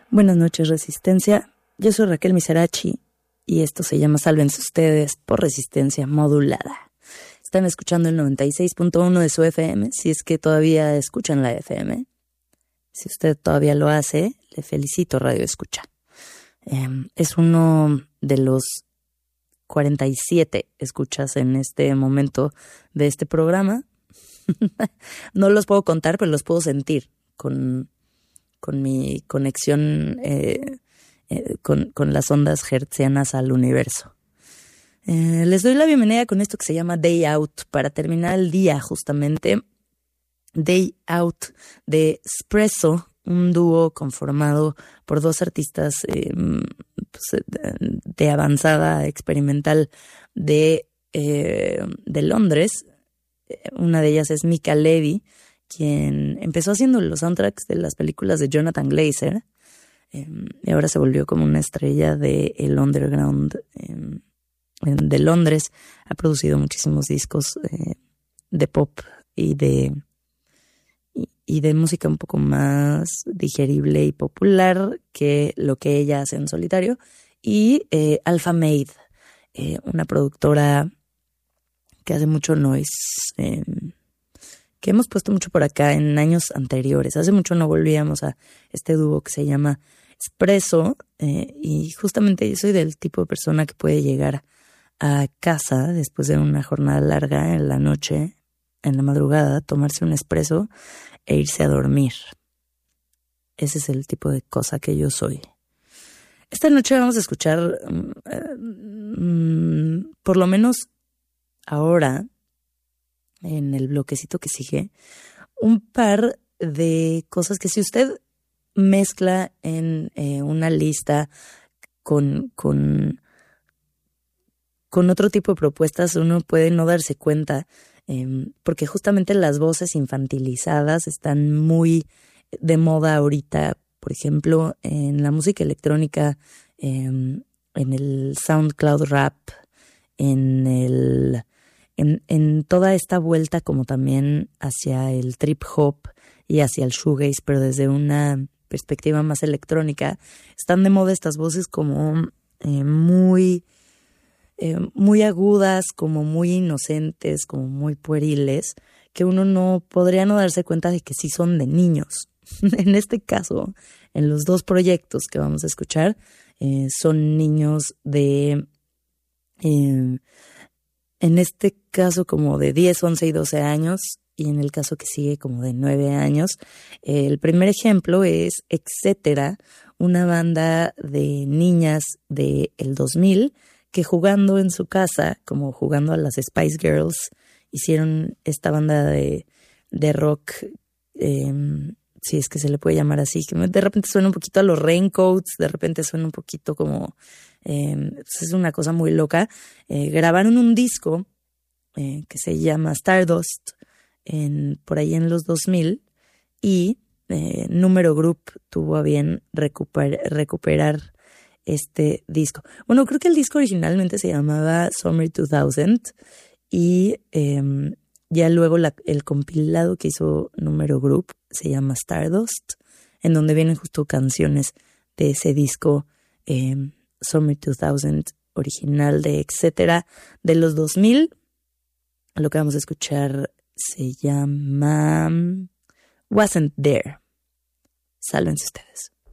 Buenas noches, Resistencia. Yo soy Raquel Miserachi y esto se llama Sálvense Ustedes por Resistencia Modulada. Están escuchando el 96.1 de su FM, si es que todavía escuchan la FM. Si usted todavía lo hace, le felicito, Radio Escucha. Es uno de los 47 escuchas en este momento de este programa. No los puedo contar, pero los puedo sentir con mi conexión con las ondas hertzianas al universo. Les doy la bienvenida con esto que se llama Day Out, para terminar el día justamente. Day Out de Espresso, un dúo conformado por dos artistas de avanzada experimental de Londres. Una de ellas es Mika Levy, quien empezó haciendo los soundtracks de las películas de Jonathan Glazer y ahora se volvió como una estrella del underground de Londres. Ha producido muchísimos discos de pop y de música un poco más digerible y popular que lo que ella hace en solitario. Y Alpha Made, una productora que hace mucho noise, que hemos puesto mucho por acá en años anteriores. Hace mucho no volvíamos a este dúo que se llama Espresso, y justamente yo soy del tipo de persona que puede llegar a casa después de una jornada larga en la noche, en la madrugada, tomarse un espresso e irse a dormir. Ese es el tipo de cosa que yo soy. Esta noche vamos a escuchar, por lo menos ahora, en el bloquecito que sigue, un par de cosas que si usted mezcla en una lista con otro tipo de propuestas, uno puede no darse cuenta, porque justamente las voces infantilizadas están muy de moda ahorita. Por ejemplo, en la música electrónica, en el SoundCloud rap, en toda esta vuelta como también hacia el trip hop y hacia el shoegaze, pero desde una perspectiva más electrónica, están de moda estas voces como muy agudas, como muy inocentes, como muy pueriles, que uno no podría no darse cuenta de que sí son de niños. En este caso, en los dos proyectos que vamos a escuchar, son niños de... en este caso como de 10, 11 y 12 años, y en el caso que sigue como de 9 años. El primer ejemplo es Etcétera, una banda de niñas del 2000 que jugando en su casa, como jugando a las Spice Girls, hicieron esta banda de rock, si es que se le puede llamar así, que de repente suena un poquito a los Raincoats, de repente suena un poquito como... es una cosa muy loca. Grabaron un disco que se llama Stardust por ahí en los 2000, y Número Group tuvo a bien recuperar este disco. Bueno, creo que el disco originalmente se llamaba Summer 2000 y ya luego el compilado que hizo Número Group se llama Stardust, en donde vienen justo canciones de ese disco Summer 2000 original de Etcétera de los 2000. Lo que vamos a escuchar se llama Wasn't There. Sálvense ustedes.